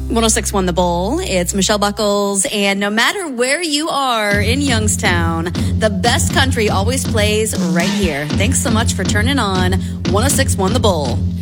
106.1 The Bull. It's Michelle Buckles, and no matter where you are in Youngstown, the best country always plays right here. Thanks so much for turning on 106.1 The Bull.